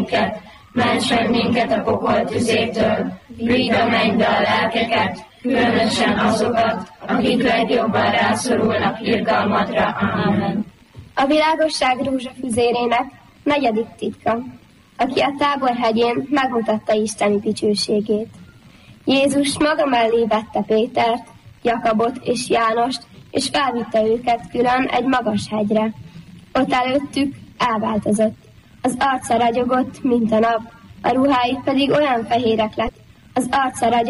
ments meg minket a pokol tüzétől, vidd a mennybe a lelkeket, különösen azokat, akik legjobban rászorulnak irgalmadra. Amen. A világosság rózsafüzérének 4. titka, aki a Tábor hegyén megmutatta Isten dicsőségét. Jézus maga mellé vette Pétert, Jakabot és Jánost, és felvitte őket külön egy magas hegyre. Ott előttük elváltozott. Az arca ragyogott, mint a nap, a ruhái pedig olyan fehérek lett, az arca ragyogott,